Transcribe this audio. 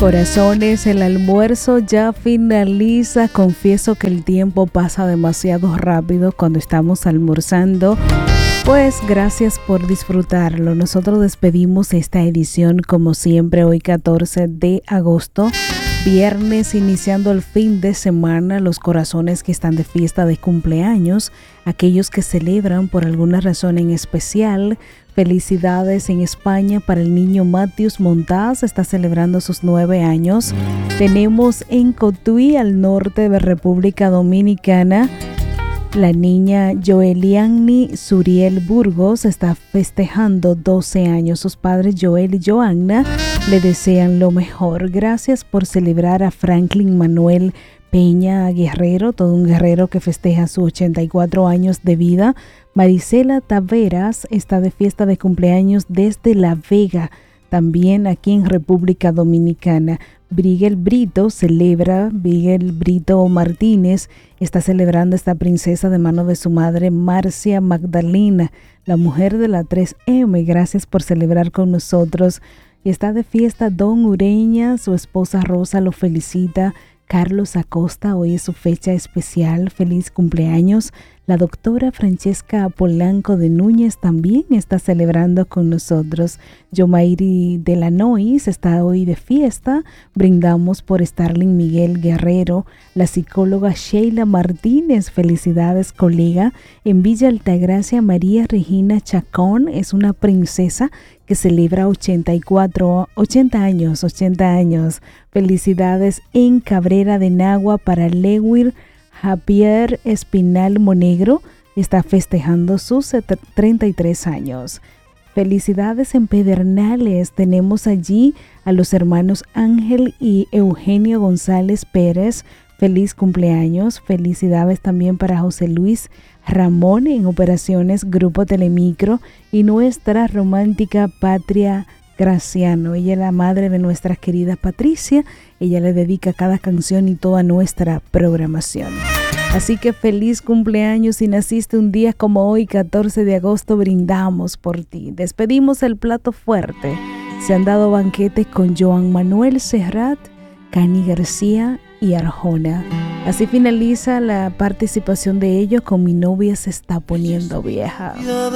Corazones, el almuerzo ya finaliza. Confieso que el tiempo pasa demasiado rápido cuando estamos almorzando. Pues gracias por disfrutarlo. Nosotros despedimos esta edición como siempre hoy 14 de agosto. Viernes iniciando el fin de semana, los corazones que están de fiesta de cumpleaños, aquellos que celebran por alguna razón en especial. Felicidades en España para el niño Matius Montaz, está celebrando sus 9 años. Tenemos en Cotuí, al norte de República Dominicana, la niña Joelianni Suriel Burgos está festejando 12 años. Sus padres Joel y Joanna le desean lo mejor. Gracias por celebrar a Franklin Manuel Peña Guerrero, todo un guerrero que festeja sus 84 años de vida. Marisela Taveras está de fiesta de cumpleaños desde La Vega, también aquí en República Dominicana. Brigel Brito Martínez está celebrando esta princesa de mano de su madre Marcia Magdalena, la mujer de la 3M. Gracias por celebrar con nosotros. Y está de fiesta Don Ureña, su esposa Rosa lo felicita. Carlos Acosta, hoy es su fecha especial. Feliz cumpleaños. La doctora Francesca Polanco de Núñez también está celebrando con nosotros. Yomairi Delanois está hoy de fiesta. Brindamos por Starling Miguel Guerrero. La psicóloga Sheila Martínez, felicidades colega. En Villa Altagracia, María Regina Chacón es una princesa que celebra 80 años. Felicidades en Cabrera de Nagua para Lewir Javier Espinal Monegro, está festejando sus 33 años. Felicidades en Pedernales, tenemos allí a los hermanos Ángel y Eugenio González Pérez, feliz cumpleaños. Felicidades también para José Luis Ramón en Operaciones Grupo Telemicro y nuestra romántica Patria Graciano. Ella es la madre de nuestra querida Patricia. Ella le dedica cada canción y toda nuestra programación. Así que feliz cumpleaños. Si naciste un día como hoy, 14 de agosto, brindamos por ti. Despedimos el plato fuerte. Se han dado banquetes con Joan Manuel Serrat, Cani García y Arjona. Así finaliza la participación de ellos con Mi novia se está poniendo vieja.